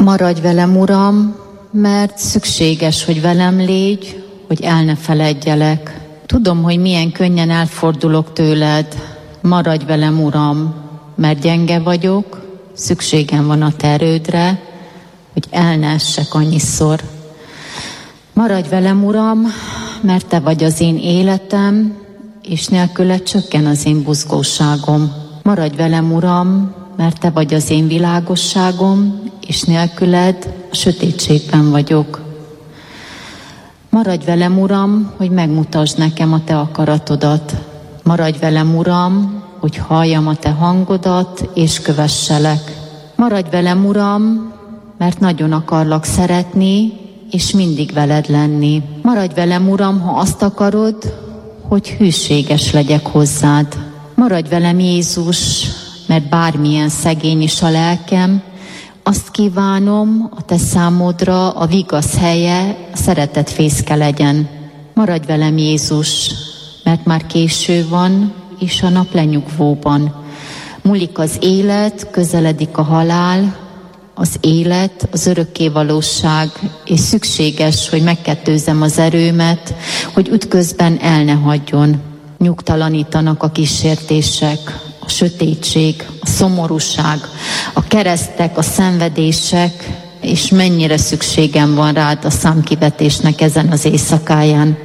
Maradj velem, Uram, mert szükséges, hogy velem légy, hogy el ne feledjelek. Tudom, hogy milyen könnyen elfordulok tőled. Maradj velem, Uram, mert gyenge vagyok, szükségem van a te erődre, hogy el ne essek annyiszor. Maradj velem, Uram, mert te vagy az én életem, és nélküled csökken az én buzgóságom. Maradj velem, Uram, mert te vagy az én világosságom, és nélküled a sötétségben vagyok. Maradj velem, Uram, hogy megmutasd nekem a te akaratodat. Maradj velem, Uram, hogy halljam a te hangodat, és kövesselek. Maradj velem, Uram, mert nagyon akarlak szeretni, és mindig veled lenni. Maradj velem, Uram, ha azt akarod, hogy hűséges legyek hozzád. Maradj velem, Jézus, mert bármilyen szegény is a lelkem, azt kívánom, a te számodra a vigasz helye, a szeretet fészke legyen. Maradj velem, Jézus, mert már késő van, és a nap lenyugvóban. Múlik az élet, közeledik a halál, az élet, az örökké valóság, és szükséges, hogy megkettőzzem az erőmet, hogy útközben el ne hagyjon. Nyugtalanítanak a kísértések, a sötétség, a szomorúság, a keresztek, a szenvedések, és mennyire szükségem van rád a számkivetésnek ezen az éjszakáján.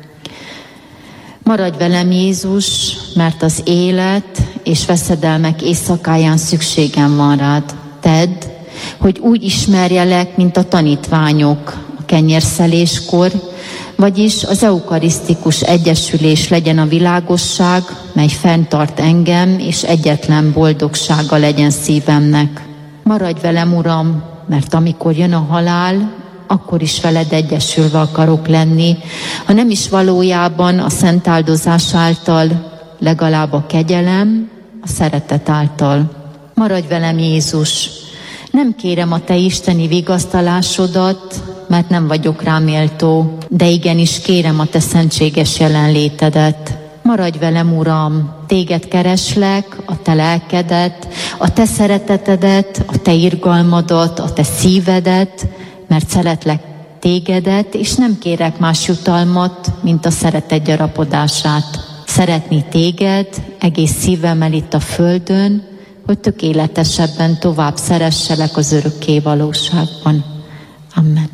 Maradj velem, Jézus, mert az élet és veszedelmek éjszakáján szükségem van rád. Tedd, hogy úgy ismerjelek, mint a tanítványok a kenyérszeléskor, vagyis az eukarisztikus egyesülés legyen a világosság, mely fenntart engem, és egyetlen boldogsága legyen szívemnek. Maradj velem, Uram, mert amikor jön a halál, akkor is veled egyesülve akarok lenni, ha nem is valójában a szent áldozás által, legalább a kegyelem, a szeretet által. Maradj velem, Jézus! Nem kérem a te isteni vigasztalásodat, mert nem vagyok rá méltó, de igenis kérem a te szentséges jelenlétedet. Maradj velem, Uram, téged kereslek, a te lelkedet, a te szeretetedet, a te irgalmadat, a te szívedet, mert szeretlek tégedet, és nem kérek más jutalmat, mint a szeretet gyarapodását. Szeretni téged egész szívemmel itt a földön, hogy tökéletesebben tovább szeresselek az örökké valóságban. Amen.